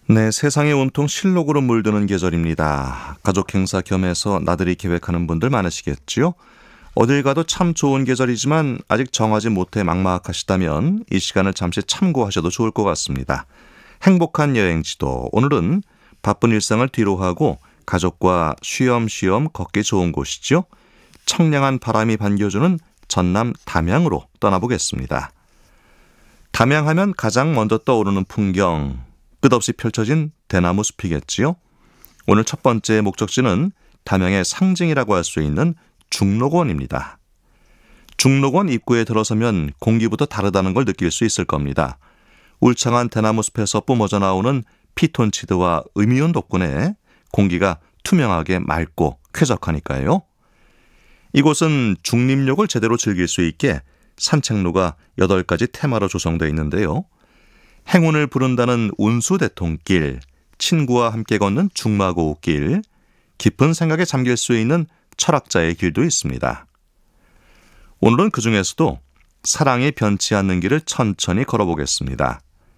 네, 세상이 온통 실록으로 물드는 계절입니다. 가족 행사 겸해서 나들이 계획하는 분들 많으시겠지요? 어딜 가도 참 좋은 계절이지만 아직 정하지 못해 막막하시다면 이 시간을 잠시 참고하셔도 좋을 것 같습니다. 행복한 여행지도 오늘은 바쁜 일상을 뒤로하고 가족과 쉬엄쉬엄 걷기 좋은 곳이죠. 청량한 바람이 반겨주는 전남 담양으로 떠나보겠습니다. 담양하면 가장 먼저 떠오르는 풍경, 끝없이 펼쳐진 대나무 숲이겠지요. 오늘 첫 번째 목적지는 담양의 상징이라고 할 수 있는 중록원입니다. 중록원 입구에 들어서면 공기부터 다르다는 걸 느낄 수 있을 겁니다. 울창한 대나무 숲에서 뿜어져 나오는 피톤치드와 음이온 덕분에 공기가 투명하게 맑고 쾌적하니까요. 이곳은 중림욕을 제대로 즐길 수 있게 산책로가 8가지 테마로 조성되어 있는데요. 행운을 부른다는 운수대통길, 친구와 함께 걷는 중마고길, 깊은 생각에 잠길 수 있는 철학자의 길도 있습니다. 오늘은 그 중에서도 사랑이 변치 않는 길을 천천히 걸어보겠습니다.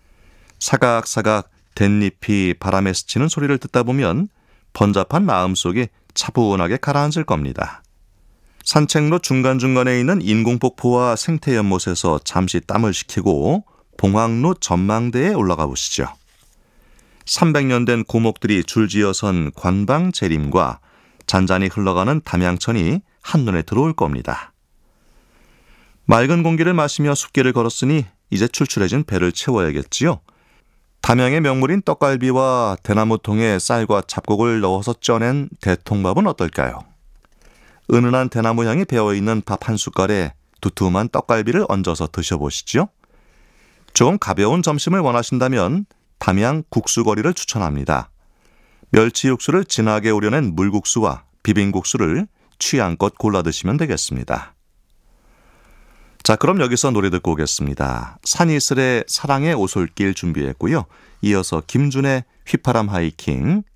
사각사각 댄잎이 바람에 스치는 소리를 듣다 보면 번잡한 마음속이 차분하게 가라앉을 겁니다. 산책로 중간중간에 있는 인공폭포와 생태연못에서 잠시 땀을 식히고 봉황루 전망대에 올라가 보시죠. 300년 된 고목들이 줄지어선 관방 재림과 잔잔히 흘러가는 담양천이 한눈에 들어올 겁니다. 맑은 공기를 마시며 숲길을 걸었으니 이제 출출해진 배를 채워야겠지요. 담양의 명물인 떡갈비와 대나무통에 쌀과 잡곡을 넣어서 쪄낸 대통밥은 어떨까요? 은은한 대나무 향이 배어있는 밥 한 숟갈에 두툼한 떡갈비를 얹어서 드셔보시죠. 조금 가벼운 점심을 원하신다면 담양 국수거리를 추천합니다. 멸치 육수를 진하게 우려낸 물국수와 비빔국수를 취향껏 골라 드시면 되겠습니다. 자, 그럼 여기서 노래 듣고 오겠습니다. 산이슬의 사랑의 오솔길 준비했고요. 이어서 김준의 휘파람 하이킹,